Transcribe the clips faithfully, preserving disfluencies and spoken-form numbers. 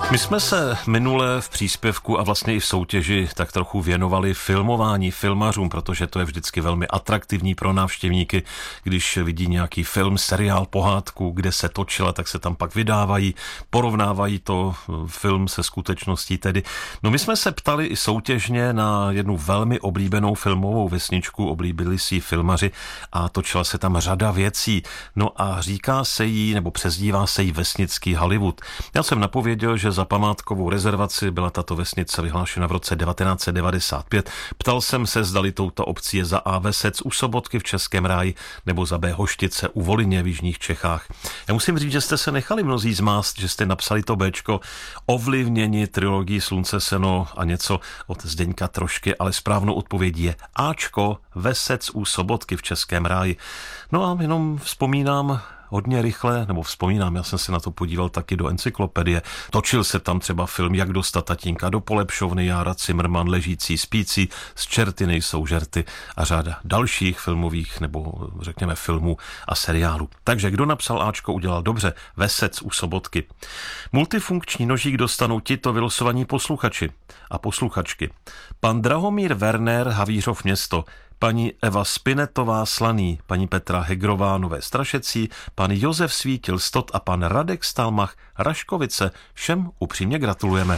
My jsme se minule v příspěvku a vlastně i v soutěži tak trochu věnovali filmování, filmařům, protože to je vždycky velmi atraktivní pro návštěvníky, když vidí nějaký film, seriál, pohádku, kde se točila, tak se tam pak vydávají, porovnávají to film se skutečností tedy. No my jsme se ptali i soutěžně na jednu velmi oblíbenou filmovou vesničku, oblíbili si ji filmaři a točila se tam řada věcí. No a říká se jí, nebo přezdívá se jí vesnický Hollywood. Já jsem napověděl, že za památkovou rezervaci byla tato vesnice vyhlášena v roce devatenáct set devadesát pět. Ptal jsem se, zdali touto obcí je za A Vesec u Sobotky v Českém Ráji nebo za B Hoštice u Volyně v jižních Čechách. Já musím říct, že jste se nechali mnozí zmást, že jste napsali to Béčko, ovlivněni trilogií Slunce, seno a něco od Zdeňka Trošky, ale správnou odpovědí je Ačko, Vesec u Sobotky v Českém Ráji. No a jenom vzpomínám hodně rychle, nebo vzpomínám, já jsem se na to podíval taky do encyklopedie. Točil se tam třeba film Jak dostat tatínka do polepšovny, Jára Cimrman, Ležící, spící, Z čerty nejsou žerty a řada dalších filmových nebo řekněme filmů a seriálů. Takže kdo napsal Ačko, udělal dobře. Vesec u Sobotky. Multifunkční nožík dostanou tito vylosovaní posluchači a posluchačky. Pan Drahomír Werner, Havířov Město, paní Eva Spinetová Slaný, paní Petra Hegrová Nové Strašecí, pan Josef Svítil Stot a pan Radek Stalmach Raškovice. Všem upřímně gratulujeme.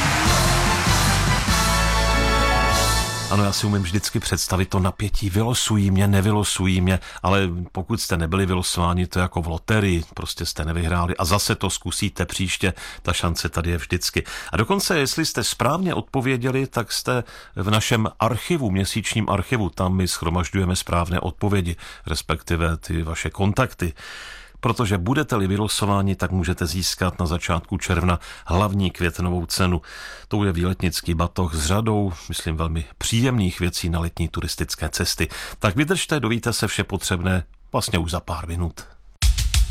Ano, já si umím vždycky představit to napětí, vylosují mě, nevylosují mě, ale pokud jste nebyli vylosováni, to jako v loterii, prostě jste nevyhráli a zase to zkusíte příště, ta šance tady je vždycky. A dokonce, jestli jste správně odpověděli, tak jste v našem archivu, měsíčním archivu, tam my shromažďujeme správné odpovědi, respektive ty vaše kontakty. Protože budete-li vylosováni, tak můžete získat na začátku června hlavní květnovou cenu. To je výletnický batoh s řadou, myslím, velmi příjemných věcí na letní turistické cesty. Tak vydržte, dovíte se vše potřebné vlastně už za pár minut.